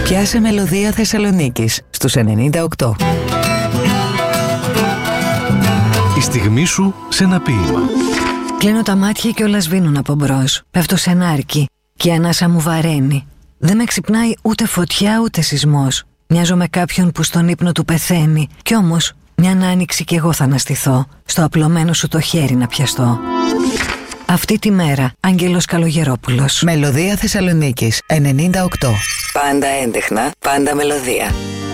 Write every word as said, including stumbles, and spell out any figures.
Πιάσε μελωδία Θεσσαλονίκης στους ενενήντα οκτώ. Η στιγμή σου σε ένα ποίημα. Κλείνω τα μάτια και όλα σβήνουν από μπρος. Πέφτω σε ένα άρκι και η ανάσα μου βαραίνει. Δεν με ξυπνάει ούτε φωτιά ούτε σεισμός. Μοιάζω με κάποιον που στον ύπνο του πεθαίνει. Κι όμως μια άνοιξη κι εγώ θα αναστηθώ. Στο απλωμένο σου το χέρι να πιαστώ. Αυτή τη μέρα, Άγγελος Καλογερόπουλος. Μελωδία Θεσσαλονίκης ενενήντα οκτώ. Πάντα έντεχνα, πάντα μελωδία.